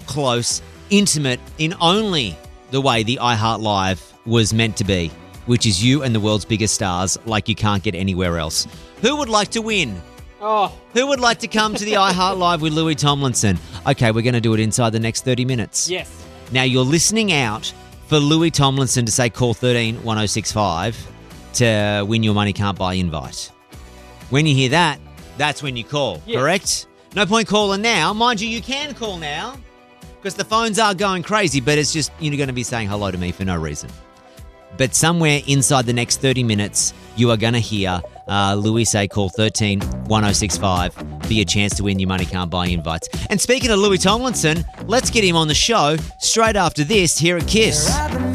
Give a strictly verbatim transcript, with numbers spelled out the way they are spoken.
close, intimate in only the way the iHeart Live was meant to be, which is you and the world's biggest stars like you can't get anywhere else. Who would like to win? Oh. Who would like to come to the iHeart Live with Louis Tomlinson? Okay, we're going to do it inside the next thirty minutes. Yes. Now, you're listening out for Louis Tomlinson to say call one three one oh six five to win your Money Can't Buy invite. When you hear that, that's when you call, Yes. correct? No point calling now. Mind you, you can call now because the phones are going crazy, but it's just you're going to be saying hello to me for no reason. But somewhere inside the next thirty minutes, you are going to hear uh, Louis say call one three one oh six five for your chance to win your Money Can't Buy invites. And speaking of Louis Tomlinson, let's get him on the show straight after this here at Kiss.